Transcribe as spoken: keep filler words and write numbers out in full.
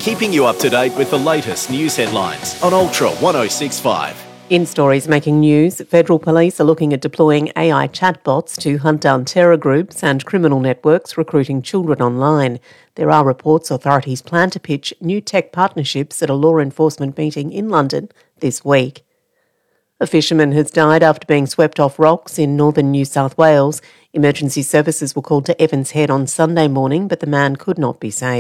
keeping you up to date with the latest news headlines on Ultra one oh six point five. In stories making news, federal police are looking at deploying A I chatbots to hunt down terror groups and criminal networks recruiting children online. There are reports authorities plan to pitch new tech partnerships at a law enforcement meeting in London this week. A fisherman has died after being swept off rocks in northern New South Wales. Emergency services were called to Evans Head on Sunday morning, but the man could not be saved.